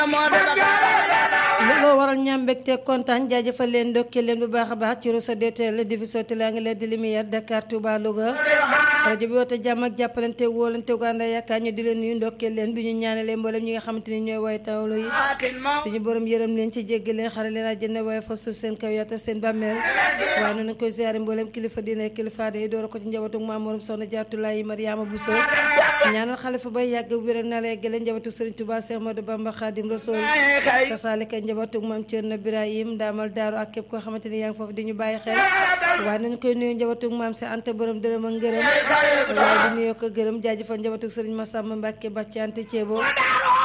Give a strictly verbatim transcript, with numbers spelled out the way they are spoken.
looloo waral ñaam mbégte kontaan jaajëfal leen ndokkee leen bu baax a baax ci Rosso D T L division triangulaire de lumière Dakar Touba Louga rajo bi woote jàmm ak jàppalante wóolante gu ànd ak yaakaar ñu di leen nuyu ndokkee leen bi ñu ñaanalee mboolem ñi nga xamante ni ñooy way tawlu yi suñu borom yërëm leen ci jéggal leen xare leen àjjana waaye fa suuf seen kaw yaata seen bàmmeel waaye noonu koy ziare mboolem kilifa diine kilifa day door ko ci njabootu Maam Morom Soxna Jaatulaay Mariama Bousso ñaanal xalifa bay yàgg wéral na lay gële njabootu Serigne Touba Cheikh Ahmadou Bamba Khadim Rassoul kasaalika njabootu Maam Cerno Birahim daamal daaru ak képp koo xamante ni yaa ngi foofu di ñu bàyyi xel waaye nañu koy nuyu njabootu Maam si Anta borom dërëm ak ngërëm waaye di nuyoo ko gërëm jaajëfal njabootu Serigne Massamba Mbacke Bacci Anta Thiebo